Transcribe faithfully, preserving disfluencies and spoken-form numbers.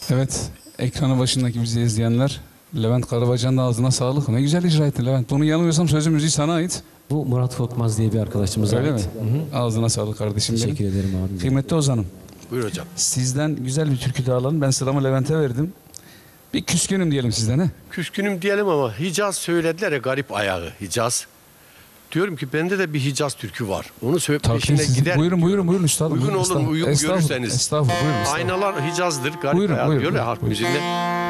Evet, ekranı başındaki bizi izleyenler, Levent Karabacan'ın ağzına sağlık. Ne güzel icra ettin Levent. Bunu yanılmıyorsam sözü müziği sana ait. Bu Murat Korkmaz diye bir arkadaşımıza Öyle ait. mi? Hı hı. Ağzına sağlık kardeşim benim. Teşekkür ederim abi. Kıymetli Ozan'ım, Buyur hocam. sizden güzel bir türkü daha alalım. Ben sıramı Levent'e verdim. Bir küskünüm diyelim sizden he. Küskünüm diyelim ama Hicaz söylediler ya, garip ayağı Hicaz. Diyorum ki bende de bir Hicaz türkü var. Onu söyle Takdir peşine sizi. gider. Buyurun buyurun buyurun üstadım. Uygun buyurun, olur mu? estağfurullah. Uygun Estağfurullah, görürseniz. Estağfurullah buyurun. estağfurullah. Aynalar Hicaz'dır. Garip Buyurun, ayağı buyurun, diyor ya buyurun, harp buyurun. müziğinde.